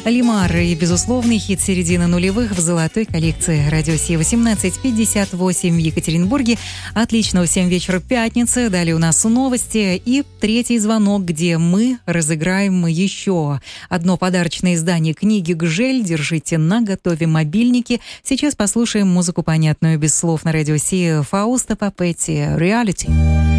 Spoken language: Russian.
Лимар и безусловный хит середины нулевых в золотой коллекции «Радио Си». 18:58 в Екатеринбурге. Отличного всем вечера пятницы. Далее у нас новости и третий звонок, где мы разыграем еще одно подарочное издание книги «Гжель». Держите наготове мобильники. Сейчас послушаем музыку, понятную без слов, на «Радио Си». Фауста Папетти «Reality».